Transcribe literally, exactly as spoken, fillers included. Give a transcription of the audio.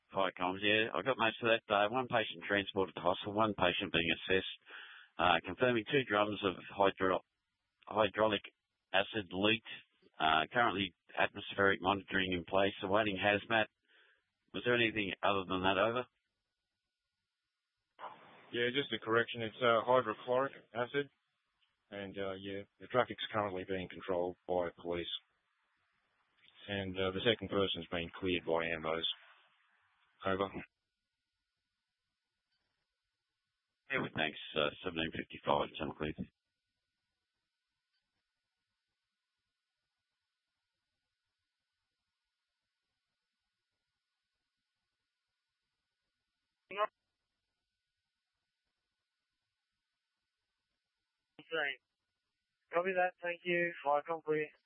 Hi, comms. Yeah, I got most of that. Uh, one patient transported to hospital, one patient being assessed, uh, confirming two drums of hydro- hydraulic acid leaked. Uh, currently atmospheric monitoring in place, awaiting hazmat. Was there anything other than that over? Yeah, just a correction. It's uh, hydrochloric acid, and uh, yeah, the traffic's currently being controlled by police, and uh, the second person's been cleared by ambos. Over. Yeah, well, thanks. Uh, seventeen fifty-five, Channel Clear. Copy that. Thank you. Fire complete.